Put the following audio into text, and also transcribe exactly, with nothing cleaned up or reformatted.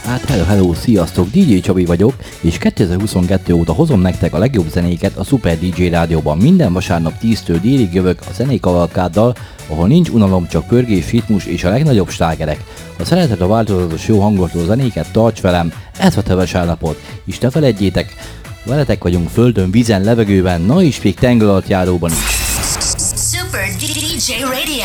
Hát hello, hello, sziasztok, dé dzsé Csabi vagyok, és kétezer-huszonkettő óta hozom nektek a legjobb zenéket a Super dé dzsé Rádióban. Minden vasárnap tíztől délig jövök a zenékavalkáddal, ahol nincs unalom, csak pörgés, ritmus és a legnagyobb slágerek. Ha szereted a változatos jó hangoltó zenéket, tarts velem, ez a te vasárnapot, és ne feledjétek, veletek vagyunk földön, vízen, levegőben, na és még tenger alatt járóban is. Super dé dzsé Radio.